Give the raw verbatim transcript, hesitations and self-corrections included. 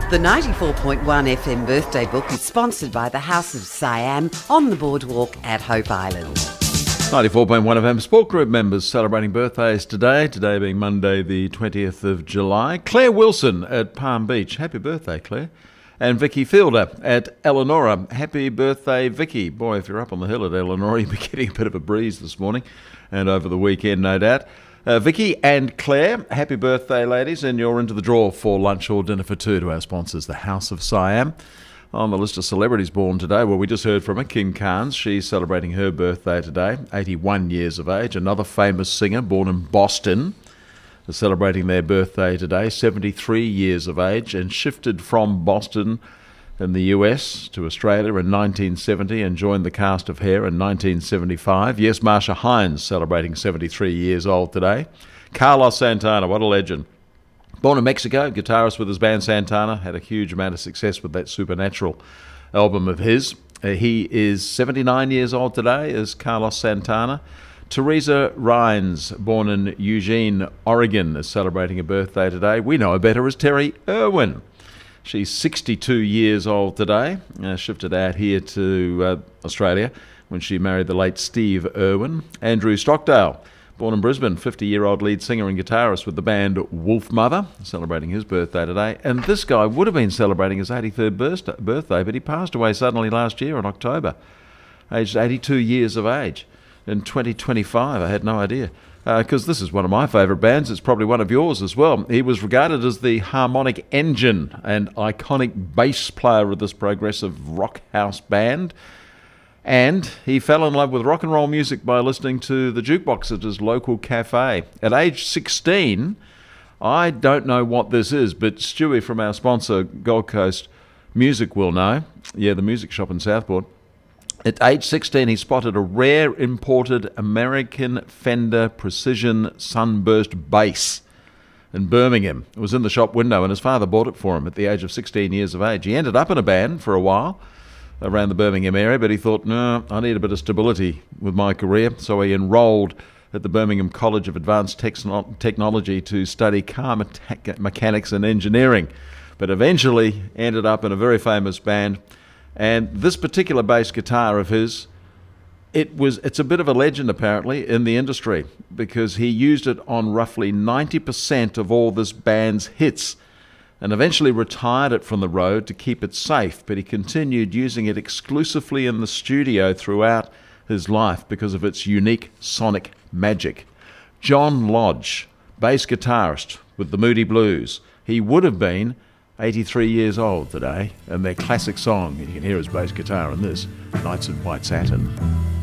The ninety-four point one F M Birthday Book is sponsored by the House of Siam on the boardwalk at Hope Island. ninety-four point one F M Sport Group members celebrating birthdays today, today being Monday the twentieth of July. Claire Wilson at Palm Beach, happy birthday Claire. And Vicky Fielder at Eleanora, happy birthday Vicky. Boy, if you're up on the hill at Eleanora, you'll be getting a bit of a breeze this morning and over the weekend, no doubt. Uh, Vicky and Claire, happy birthday ladies, and you're into the draw for lunch or dinner for two to our sponsors, the House of Siam. On the list of celebrities born today, well, we just heard from her, Kim Carnes. She's celebrating her birthday today, eighty-one years of age. Another famous singer born in Boston is celebrating their birthday today, seventy-three years of age, and shifted from Boston in the U S to Australia in nineteen seventy and joined the cast of Hair in nineteen seventy-five. Yes, Marsha Hines celebrating seventy-three years old today. Carlos Santana, what a legend. Born in Mexico, guitarist with his band Santana, had a huge amount of success with that Supernatural album of his. Uh, he is seventy-nine years old today, is Carlos Santana. Teresa Rhines, born in Eugene, Oregon, is celebrating a birthday today. We know her better as Terry Irwin. She's sixty-two years old today, uh, shifted out here to uh, Australia when she married the late Steve Irwin. Andrew Stockdale, born in Brisbane, fifty-year-old lead singer and guitarist with the band Wolfmother, celebrating his birthday today. And this guy would have been celebrating his eighty-third birthday, but he passed away suddenly last year in October, aged eighty-two years of age. In twenty twenty-five, I had no idea, because uh, this is one of my favourite bands. It's probably one of yours as well. He was regarded as the harmonic engine and iconic bass player of this progressive rock house band. And he fell in love with rock and roll music by listening to the jukebox at his local cafe. At age sixteen, I don't know what this is, but Stewie from our sponsor, Gold Coast Music, will know. Yeah, the music shop in Southport. At age sixteen, he spotted a rare imported American Fender Precision Sunburst bass in Birmingham. It was in the shop window, and his father bought it for him at the age of sixteen years of age. He ended up in a band for a while around the Birmingham area, but he thought, no, I need a bit of stability with my career, so he enrolled at the Birmingham College of Advanced Techno- Technology to study car me- mechanics and engineering, but eventually ended up in a very famous band. And this particular bass guitar of his, it was it's a bit of a legend apparently in the industry, because he used it on roughly ninety percent of all this band's hits, and eventually retired it from the road to keep it safe, but he continued using it exclusively in the studio throughout his life because of its unique sonic magic. John Lodge, bass guitarist with the Moody Blues. He would have been eighty-three years old today, and their classic song, you can hear his bass guitar in this, Nights in White Satin.